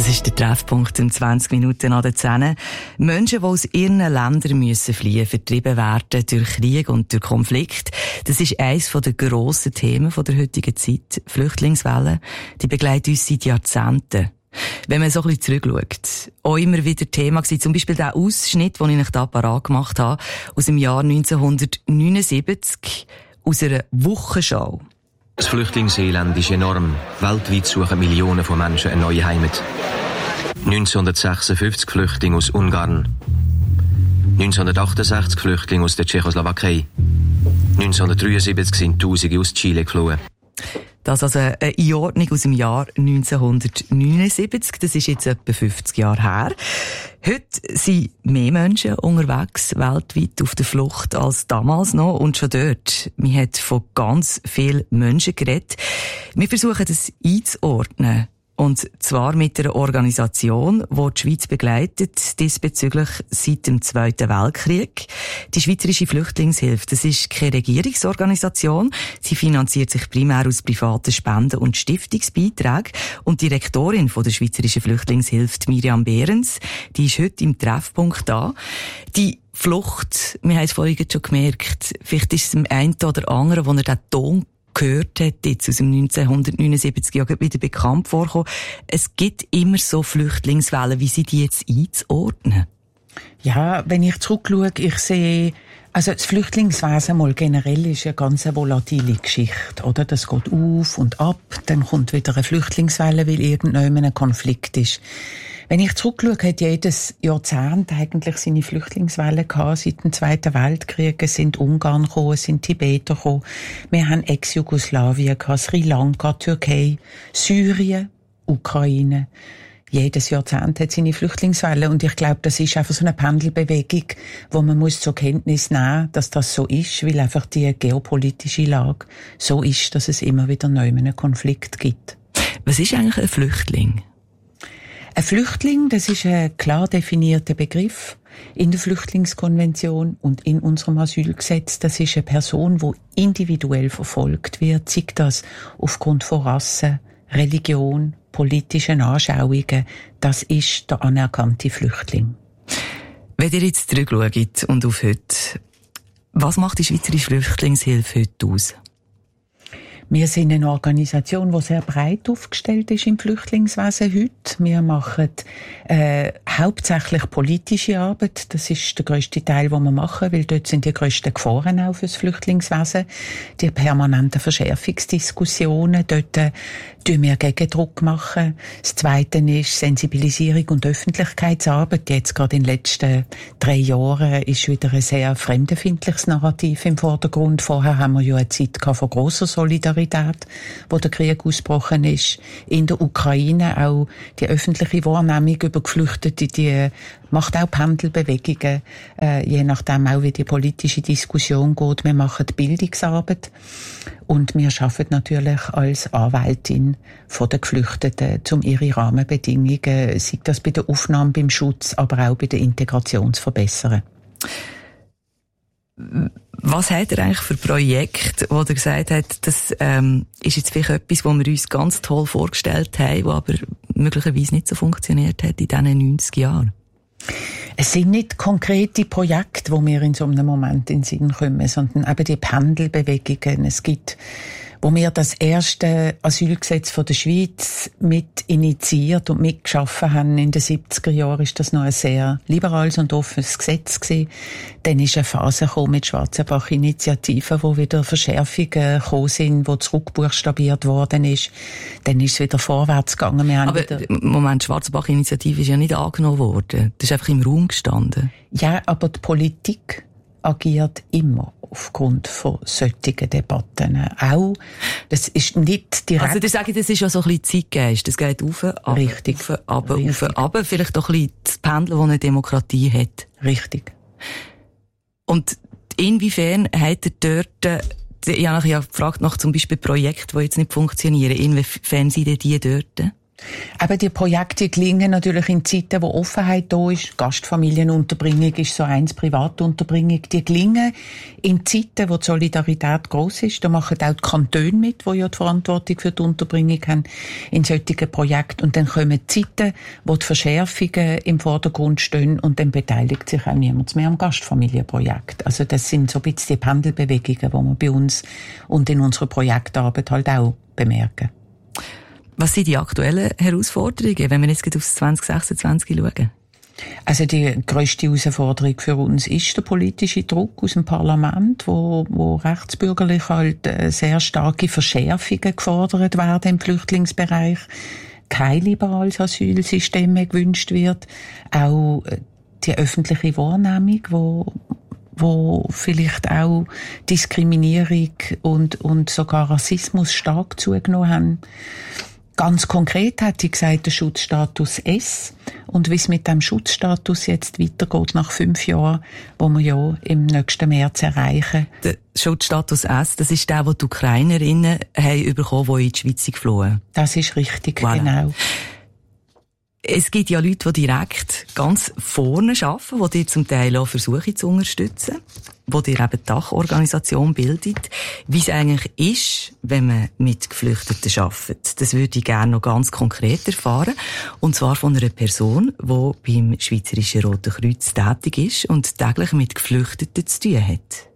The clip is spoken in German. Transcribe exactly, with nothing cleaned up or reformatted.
Das ist der Treffpunkt in zwanzig Minuten an der zehn. Menschen, die aus ihren Ländern müssen fliehen, vertrieben werden durch Krieg und durch Konflikt. Das ist eines der grossen Themen der heutigen Zeit. Flüchtlingswellen, die begleiten uns seit Jahrzehnten. Wenn man so ein bisschen zurückschaut, auch immer wieder Thema gewesen, zum Beispiel der Ausschnitt, den ich euch da parat gemacht habe, aus dem Jahr neunzehnhundertneunundsiebzig, aus einer Wochenschau. Das Flüchtlingselend ist enorm. Weltweit suchen Millionen von Menschen eine neue Heimat. neunzehnhundertsechsundfünfzig Flüchtlinge aus Ungarn. neunzehnhundertachtundsechzig Flüchtlinge aus der Tschechoslowakei. neunzehnhundertdreiundsiebzig sind Tausende aus Chile geflohen. Das also eine Einordnung aus dem Jahr neunzehnhundertneunundsiebzig. Das ist jetzt etwa fünfzig Jahre her. Heute sind mehr Menschen unterwegs, weltweit auf der Flucht als damals noch. Und schon dort, man hat von ganz vielen Menschen geredet. Wir versuchen das einzuordnen. Und zwar mit einer Organisation, die die Schweiz begleitet, diesbezüglich seit dem Zweiten Weltkrieg. Die Schweizerische Flüchtlingshilfe, das ist keine Regierungsorganisation. Sie finanziert sich primär aus privaten Spenden und Stiftungsbeiträgen. Und die Direktorin von der Schweizerischen Flüchtlingshilfe, Miriam Behrens, die ist heute im Treffpunkt da. Die Flucht, wir haben es vorhin schon gemerkt, vielleicht ist es dem einen oder anderen, wo er den Ton gehört hat, jetzt aus dem neunzehnhundertneunundsiebzig ja wieder bekannt vorkommen. Es gibt immer so Flüchtlingswellen. Wie sind die jetzt einzuordnen? Ja, wenn ich zurückschaue, ich sehe, also das Flüchtlingswesen mal generell ist eine ganz volatile Geschichte, oder? Das geht auf und ab, dann kommt wieder eine Flüchtlingswelle, weil irgendjemand ein Konflikt ist. Wenn ich zurückschaue, hat jedes Jahrzehnt eigentlich seine Flüchtlingswelle gehabt. Seit dem Zweiten Weltkrieg sind Ungarn gekommen, sind Tibeter gekommen. Wir haben Ex-Jugoslawien gehabt, Sri Lanka, Türkei, Syrien, Ukraine. Jedes Jahrzehnt hat seine Flüchtlingswelle. Und ich glaube, das ist einfach so eine Pendelbewegung, wo man muss zur Kenntnis nehmen, dass das so ist, weil einfach die geopolitische Lage so ist, dass es immer wieder neu einen Konflikt gibt. Was ist eigentlich ein Flüchtling? Ein Flüchtling, das ist ein klar definierter Begriff in der Flüchtlingskonvention und in unserem Asylgesetz. Das ist eine Person, die individuell verfolgt wird, sei das aufgrund von Rasse, Religion, politischen Anschauungen. Das ist der anerkannte Flüchtling. Wenn ihr jetzt zurückschaut und auf heute, was macht die Schweizerische Flüchtlingshilfe heute aus? Wir sind eine Organisation, die sehr breit aufgestellt ist im Flüchtlingswesen heute. Wir machen äh, hauptsächlich politische Arbeit. Das ist der grösste Teil, den wir machen, weil dort sind die grössten Gefahren auch für das Flüchtlingswesen. Die permanenten Verschärfungsdiskussionen, dort äh, tun wir Gegendruck machen. Das Zweite ist Sensibilisierung und Öffentlichkeitsarbeit. Jetzt gerade in den letzten drei Jahren ist wieder ein sehr fremdenfeindliches Narrativ im Vordergrund. Vorher haben wir ja eine Zeit gehabt von grosser Solidarität, wo der Krieg ausgebrochen ist. In der Ukraine auch die öffentliche Wahrnehmung über Geflüchtete, die macht auch Pendelbewegungen, äh, je nachdem auch, wie die politische Diskussion geht. Wir machen Bildungsarbeit und wir arbeiten natürlich als Anwältin von den Geflüchteten, um ihre Rahmenbedingungen, sei das bei der Aufnahme, beim Schutz, aber auch bei der Integration zu verbessern. Was hat er eigentlich für Projekte, wo er gesagt hat, das ähm, ist jetzt vielleicht etwas, was wir uns ganz toll vorgestellt haben, was aber möglicherweise nicht so funktioniert hat in diesen neunzig Jahren? Es sind nicht konkrete Projekte, wo wir in so einem Moment in den Sinn kommen, sondern eben die Pendelbewegungen. Es gibt, wo wir das erste Asylgesetz von der Schweiz mit initiiert und mitgeschaffen haben in den siebziger Jahren, ist das noch ein sehr liberales und offenes Gesetz gewesen. Dann ist eine Phase gekommen mit Schwarzenbach-Initiativen, wo wieder Verschärfungen gekommen sind, wo zurückbuchstabiert worden ist. Dann ist es wieder vorwärts gegangen. Wir haben Aber wieder Moment, Schwarzenbach-Initiative ist ja nicht angenommen worden. Das ist einfach im Raum gestanden. Ja, aber die Politik agiert immer aufgrund von solchen Debatten. Auch, das ist nicht direkt... Also, ich sage, das ist ja so ein bisschen Zeitgeist. Das geht rauf, ab, Richtig. rauf, ab, rauf, ab. Vielleicht auch ein bisschen das Pendeln, das eine Demokratie hat. Richtig. Und inwiefern hat er dort... Ich habe ja gefragt nach zum Beispiel Projekten, die jetzt nicht funktionieren. Inwiefern sind denn die dort? Aber die Projekte gelingen natürlich in Zeiten, wo Offenheit da ist. Gastfamilienunterbringung ist so eins, Privatunterbringung. Die gelingen in Zeiten, wo die Solidarität gross ist. Da machen auch die Kantone mit, die ja die Verantwortung für die Unterbringung haben, in solchen Projekten. Und dann kommen Zeiten, wo die Verschärfungen im Vordergrund stehen und dann beteiligt sich auch niemand mehr am Gastfamilienprojekt. Also das sind so ein bisschen die Pendelbewegungen, die wir bei uns und in unserer Projektarbeit halt auch bemerken. Was sind die aktuellen Herausforderungen, wenn wir jetzt auf zwanzig sechsundzwanzig schauen? Also die grösste Herausforderung für uns ist der politische Druck aus dem Parlament, wo, wo rechtsbürgerlich halt sehr starke Verschärfungen gefordert werden im Flüchtlingsbereich. Kein liberales Asylsystem mehr gewünscht wird. Auch die öffentliche Wahrnehmung, wo wo vielleicht auch Diskriminierung und, und sogar Rassismus stark zugenommen haben. Ganz konkret hat sie gesagt, der Schutzstatus S. Und wie es mit dem Schutzstatus jetzt weitergeht nach fünf Jahren, wo wir ja im nächsten März erreichen. Der Schutzstatus S, das ist der, den die Ukrainerinnen haben bekommen, die in die Schweiz geflohen. Das ist richtig, voilà. Genau. Es gibt ja Leute, die direkt ganz vorne arbeiten, die dir zum Teil auch versuchen zu unterstützen, die dir eben die Dachorganisation bildet. Wie es eigentlich ist, wenn man mit Geflüchteten arbeitet, das würde ich gerne noch ganz konkret erfahren. Und zwar von einer Person, die beim Schweizerischen Roten Kreuz tätig ist und täglich mit Geflüchteten zu tun hat.